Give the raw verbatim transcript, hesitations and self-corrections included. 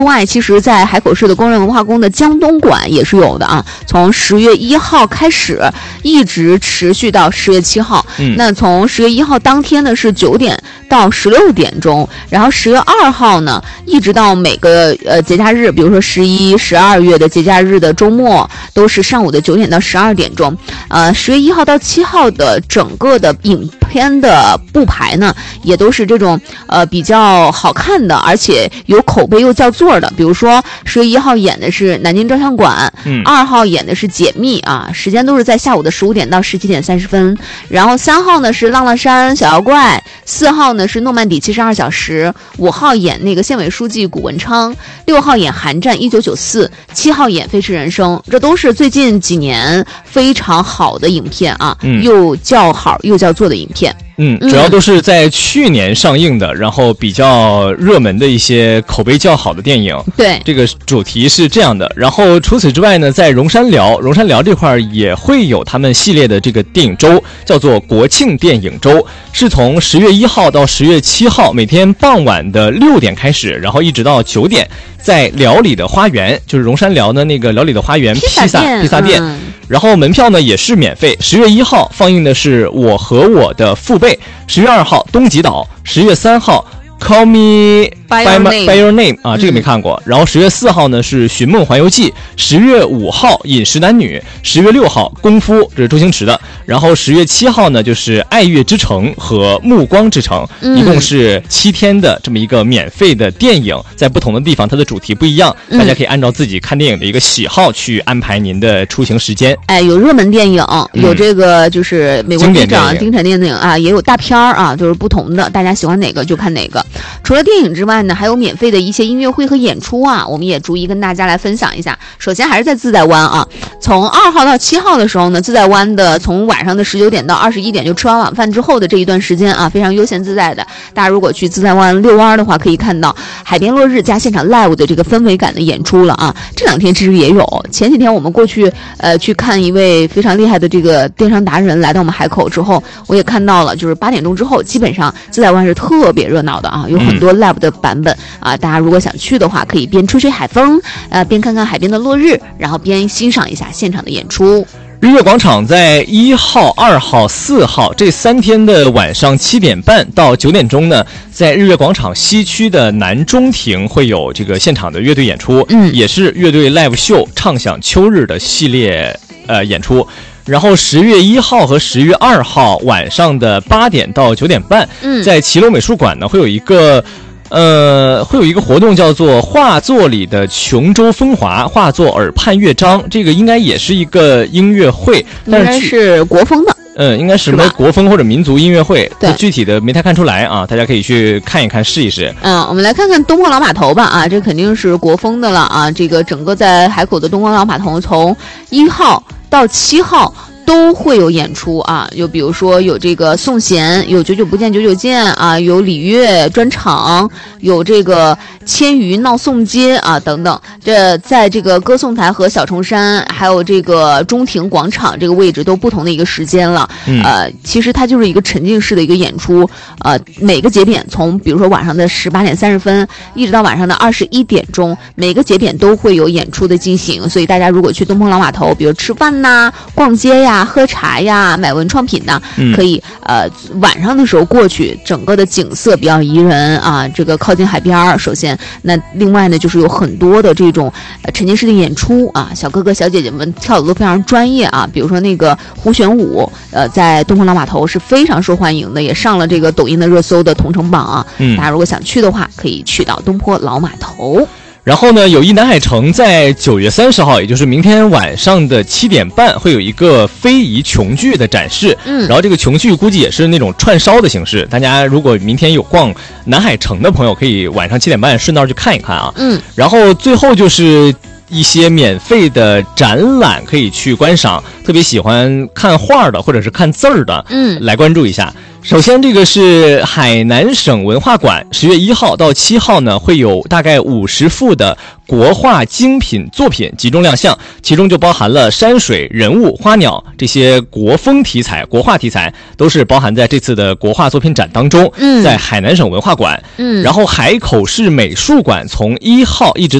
另外，其实，在海口市的工人文化宫的江东馆也是有的啊。从十月一号开始，一直持续到十月七号。嗯，那从十月一号当天呢是九点到十六点钟，然后十月二号呢，一直到每个呃节假日，比如说十一、十二月的节假日的周末，都是上午的九点到十二点钟。呃，十月一号到七号的整个的影片的布排呢，也都是这种呃比较好看的，而且有口碑又叫座的。比如说十月一号演的是南京照相馆，嗯，二号演的是解密啊，时间都是在下午的十五点到十七点三十分。然后三号呢是浪浪山小妖怪，四号呢是诺曼底七十二小时，五号演那个县委书记古文昌，六号演寒战一九九四，七号演飞驰人生。这都是最近几年非常好的影片啊，嗯，又叫好又叫座的影片。 嗯，主要都是在去年上映的，然后比较热门的一些口碑较好的电影。 对， 这个主题是这样的。然后除此之外呢，在荣山寮，荣山寮这块也会有他们系列的这个电影周，叫做国庆电影周，是从十月一号到十月七号，每天傍晚的六点开始，然后一直到九点，在寮里的花园，就是荣山寮的那个寮里的花园披萨披萨店。嗯，然后门票呢也是免费。十月一号放映的是《我和我的父辈》，十月二号东极岛，十月三号 Call Me By Your Name, By Your Name 啊，这个没看过。嗯，然后十月四号呢是《寻梦环游记》，十月五号《饮食男女》，十月六号《功夫》，这是周星驰的。然后十月七号呢就是《爱乐之城》和《暮光之城》，嗯，一共是七天的这么一个免费的电影，在不同的地方它的主题不一样，嗯，大家可以按照自己看电影的一个喜好去安排您的出行时间。 哎，有热门电影，有这个就是美国队长经典电影啊，也有大片儿啊，都是不同的，大家喜欢哪个就看哪个。除了电影之外呢，还有免费的一些音乐会和演出啊，我们也逐一跟大家来分享一下。首先还是在自在湾啊，从二号到七号的时候呢，自在湾的从晚上的十九点到二十一点，就吃完晚饭之后的这一段时间啊，非常悠闲自在的。大家如果去自在湾遛弯的话，可以看到海边落日加现场 live 的这个氛围感的演出了啊。这两天其实也有，前几天我们过去呃去看一位非常厉害的这个电商达人来到我们海口之后，我也看到了，就是八点钟之后，基本上自在湾是特别热闹的啊，有很多 live 的版本啊。大家如果想去的话，可以边吹吹海风，呃，边看看海边的落日，然后边欣赏一下现场的演出。 日月广场在一号、二号、四号这三天的晚上七点半到九点钟呢，在日月广场西区的南中庭会有这个现场的乐队演出，嗯，也是乐队 live 秀畅享秋日的系列呃演出。然后十月一号和十月二号晚上的八点到九点半，嗯，在骑楼美术馆呢会有一个。呃，会有一个活动叫做画作里的琼州风华，画作耳畔乐章，这个应该也是一个音乐会，但是是国风的。 嗯，应该是什么国风或者民族音乐会，对，具体的没太看出来啊，大家可以去看一看试一试。 嗯，我们来看看东方老码头吧啊，这肯定是国风的了啊，这个整个在海口的东方老码头从一号到七号都会有演出啊，就比如说有这个宋弦，有久久不见久久见啊，有礼乐专场，有这个千余闹宋街啊等等。这在这个歌颂台和小重山还有这个中庭广场这个位置都不同的一个时间了。嗯、呃，其实它就是一个沉浸式的一个演出，呃，每个节点从比如说晚上的十八点三十分一直到晚上的二十一点钟，每个节点都会有演出的进行。所以大家如果去东风老码头，比如吃饭呐、逛街呀、喝茶呀、买文创品呐，嗯、可以呃晚上的时候过去，整个的景色比较宜人啊。这个靠近海边儿，首先，那另外呢就是有很多的这种呃沉浸式的演出啊，小哥哥小姐姐们跳的都非常专业啊。比如说那个胡旋舞，呃，在东风老码头是非常受欢迎的，也上了这个抖音的热搜的同城榜啊。嗯，大家如果想去的话，可以去到东坡老码头。 然后呢，友谊南海城在九月三十号，也就是明天晚上的七点半，会有一个非遗琼剧的展示。嗯，然后这个琼剧估计也是那种串烧的形式。大家如果明天有逛南海城的朋友，可以晚上七点半顺道去看一看啊。嗯，然后最后就是一些免费的展览可以去观赏，特别喜欢看画的或者是看字儿的， 嗯， 来关注一下。首先，这个是海南省文化馆，十月一号到七号呢，会有大概五十幅的国画精品作品集中亮相，其中就包含了山水、人物、花鸟这些国风题材、国画题材，都是包含在这次的国画作品展当中。 嗯， 在海南省文化馆， 嗯， 然后海口市美术馆从一号一直